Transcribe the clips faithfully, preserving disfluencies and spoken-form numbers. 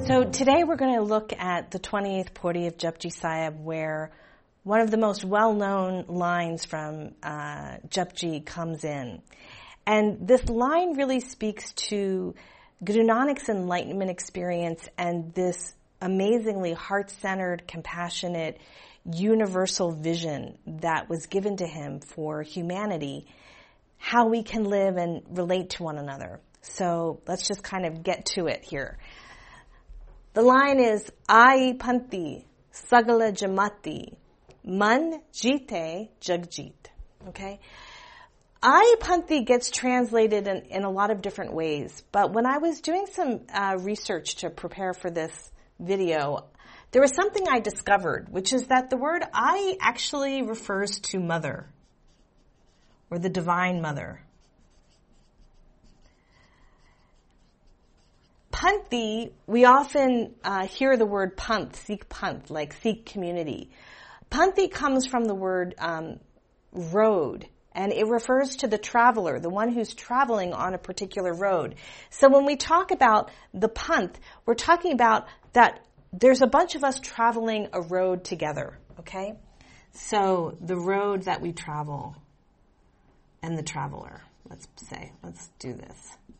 So today we're going to look at the twenty-eighth Pauri of Japji Sahib, where one of the most well-known lines from uh, Japji comes in. And this line really speaks to Guru Nanak's enlightenment experience and this amazingly heart-centered, compassionate, universal vision that was given to him for humanity, how we can live and relate to one another. So let's just kind of get to it here. The line is, Ai Panti, Sagala Jamati, Man Jite Jagjit. Okay? Ai Panti gets translated in, in a lot of different ways, but when I was doing some uh, research to prepare for this video, there was something I discovered, which is that the word Ai actually refers to mother, or the divine mother. Panthi, we often uh, hear the word panth, Sikh panth, like Sikh community. Panthi comes from the word um, road, and it refers to the traveler, the one who's traveling on a particular road. So when we talk about the panth, we're talking about that there's a bunch of us traveling a road together, okay? So the road that we travel and the traveler, let's say, let's do this.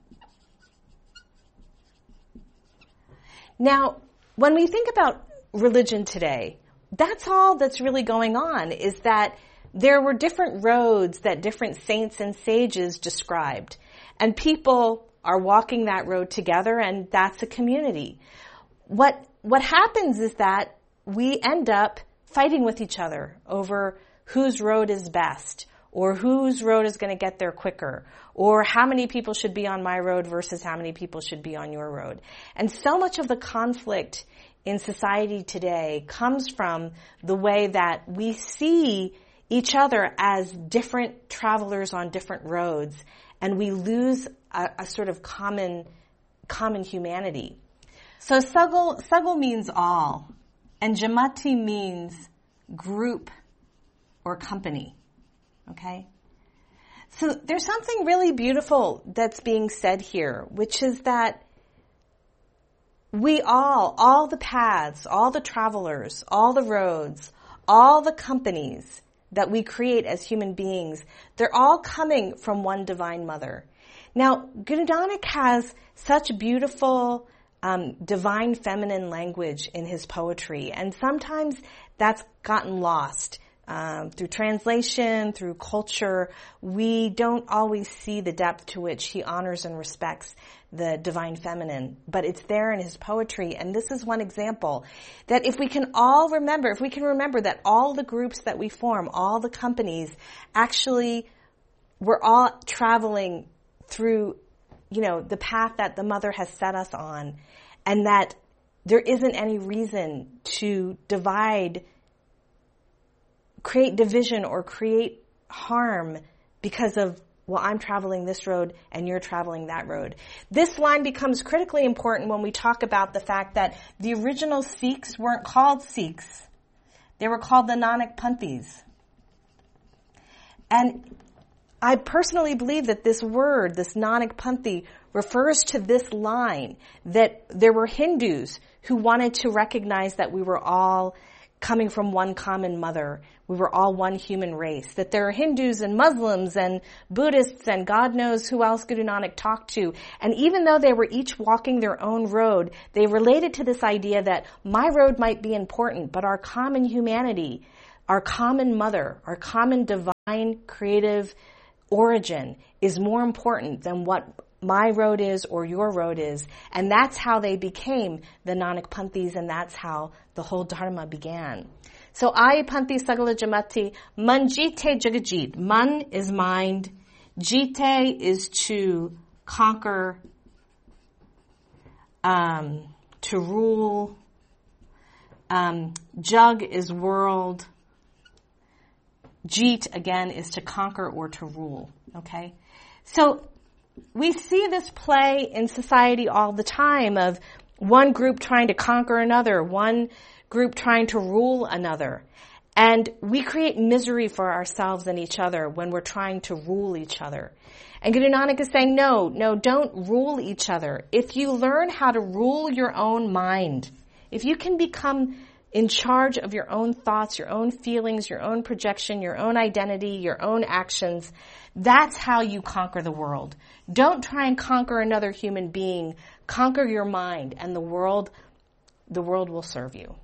Now, when we think about religion today, that's all that's really going on, is that there were different roads that different saints and sages described. And people are walking that road together, and that's a community. What, what happens is that we end up fighting with each other over whose road is best, or whose road is going to get there quicker, or how many people should be on my road versus how many people should be on your road. And so much of the conflict in society today comes from the way that we see each other as different travelers on different roads, and we lose a, a sort of common, common humanity. So Sagal, Sagal means all, and Jamati means group or company. Okay? So there's something really beautiful that's being said here, which is that we all, all the paths, all the travelers, all the roads, all the companies that we create as human beings, they're all coming from one divine mother. Now, Guru Nanak has such beautiful um, divine feminine language in his poetry, and sometimes that's gotten lost. Um, through translation, through culture, we don't always see the depth to which he honors and respects the divine feminine, but it's there in his poetry. And this is one example that if we can all remember, if we can remember that all the groups that we form, all the companies, actually, we're all traveling through, you know, the path that the mother has set us on, and that there isn't any reason to divide, create division or create harm because of, well, I'm traveling this road and you're traveling that road. This line becomes critically important when we talk about the fact that the original Sikhs weren't called Sikhs. They were called the Nanak Panthis. And I personally believe that this word, this Nanak Panthi, refers to this line, that there were Hindus who wanted to recognize that we were all coming from one common mother. We were all one human race. That there are Hindus and Muslims and Buddhists and God knows who else Guru Nanak talked to. And even though they were each walking their own road, they related to this idea that my road might be important, but our common humanity, our common mother, our common divine creative origin is more important than what my road is or your road is. And that's how they became the Nanak Panthis, and that's how the whole Dharma began. So, Ai Panthi Sagala Jamati, Man Jite Jagajit. Man is mind. Jite is to conquer, um, to rule. Um, Jug is world. Jeet, again, is to conquer or to rule. Okay? So, we see this play in society all the time of one group trying to conquer another, one group trying to rule another. And we create misery for ourselves and each other when we're trying to rule each other. And Guru Nanak is saying, no, no, don't rule each other. If you learn how to rule your own mind, if you can become in charge of your own thoughts, your own feelings, your own projection, your own identity, your own actions, that's how you conquer the world. Don't try and conquer another human being. Conquer your mind, and the world, the world will serve you.